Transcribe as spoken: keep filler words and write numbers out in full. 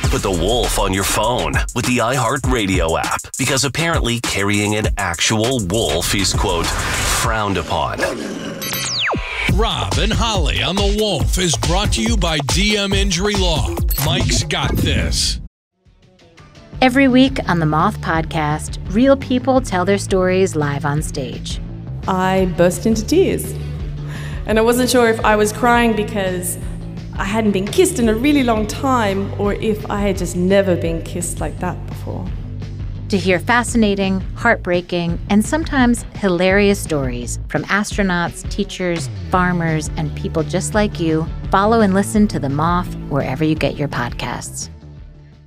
Put the wolf on your phone with the iHeartRadio app, because apparently carrying an actual wolf is, quote, frowned upon. Rob and Holly on The Wolf is brought to you by D M Injury Law. Mike's got this. Every week on the Moth Podcast, real people tell their stories live on stage. I burst into tears. And I wasn't sure if I was crying because I hadn't been kissed in a really long time, or if I had just never been kissed like that before. To hear fascinating, heartbreaking, and sometimes hilarious stories from astronauts, teachers, farmers, and people just like you, follow and listen to The Moth wherever you get your podcasts.